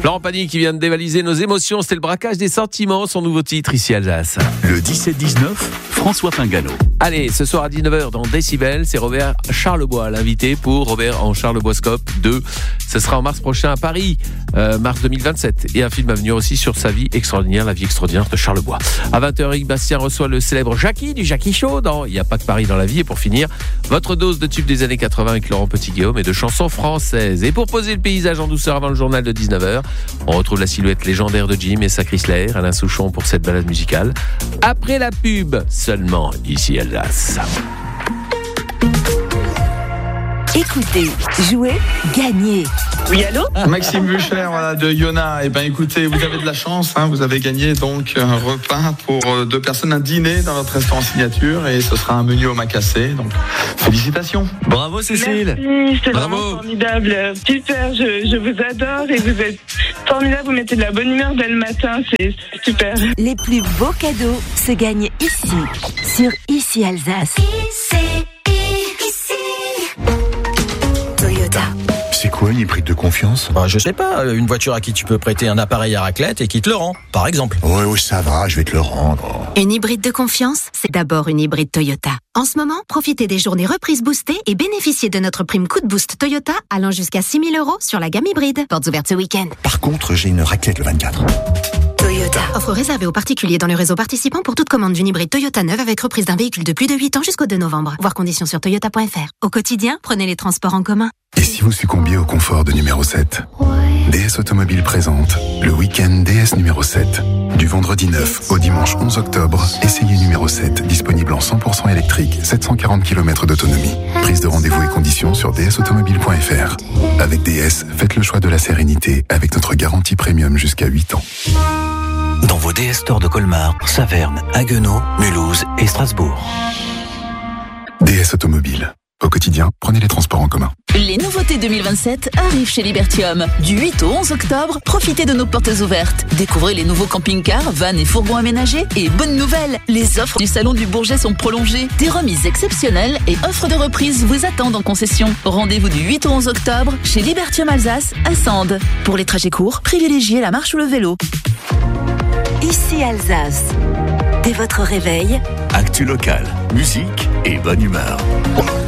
Laurent Pagny qui vient de dévaliser nos émotions, c'était le braquage des sentiments, son nouveau titre ici Alsace. Le 17-19, François Pingano. Allez, ce soir à 19h dans Décibel, c'est Robert Charlebois, l'invité pour Robert en Charleboiscope 2. Ce sera en mars prochain à Paris, mars 2027. Et un film à venir aussi sur sa vie extraordinaire, la vie extraordinaire de Charlebois. À 20h, Yves Bastien reçoit le célèbre Jackie du Jackie Show dans Il n'y a pas que Paris dans la vie. Et pour finir, votre dose de tubes des années 80 avec Laurent Petit-Guillaume et de chansons françaises. Et pour poser le paysage en douceur avant le journal de 19h, on retrouve la silhouette légendaire de Jim et sa Chrysler, Alain Souchon pour cette balade musicale. Après la pub, seulement ici Alsace. Écoutez, jouez, gagnez. Oui, allô ? Maxime Bucher, voilà, de Yona. Eh ben, écoutez, vous avez de la chance, hein, vous avez gagné donc un repas pour 2 personnes, un dîner dans notre restaurant signature, et ce sera un menu au macassé. Donc, félicitations. Bravo Cécile. Merci, c'est Bravo. vraiment formidable. Super, je vous adore et vous êtes formidable. Vous mettez de la bonne humeur dès le matin, c'est super. Les plus beaux cadeaux se gagnent ici, sur Ici Alsace. Toyota. C'est quoi une hybride de confiance? Je sais pas, une voiture à qui tu peux prêter un appareil à raclette et qui te le rend, par exemple. Oui, ça va, je vais te le rendre. Une hybride de confiance, c'est d'abord une hybride Toyota. En ce moment, profitez des journées reprises boostées et bénéficiez de notre prime coup de boost Toyota allant jusqu'à 6 000 € sur la gamme hybride. Portes ouvertes ce week-end. Par contre, j'ai une raclette le 24. Toyota. Offre réservée aux particuliers dans le réseau participant pour toute commande d'une hybride Toyota neuve avec reprise d'un véhicule de plus de 8 ans jusqu'au 2 novembre. Voir conditions sur toyota.fr. Au quotidien, prenez les transports en commun. Et si vous succombiez au confort de numéro 7? DS Automobile présente le week-end DS numéro 7. Du vendredi 9 au dimanche 11 octobre, essayez numéro 7, disponible en 100% électrique, 740 km d'autonomie. Prise de rendez-vous et conditions sur dsautomobile.fr. Avec DS, faites le choix de la sérénité avec notre garantie premium jusqu'à 8 ans. Dans vos DS Stores de Colmar, Saverne, Haguenau, Mulhouse et Strasbourg. DS Automobile. Au quotidien, prenez les transports en commun. Les nouveautés 2027 arrivent chez Libertium. Du 8 au 11 octobre, profitez de nos portes ouvertes. Découvrez les nouveaux camping-cars, vannes et fourgons aménagés. Et bonne nouvelle, les offres du Salon du Bourget sont prolongées. Des remises exceptionnelles et offres de reprise vous attendent en concession. Rendez-vous du 8 au 11 octobre chez Libertium Alsace à Sande. Pour les trajets courts, privilégiez la marche ou le vélo. Ici Alsace. Dès votre réveil, Actu local, musique et bonne humeur.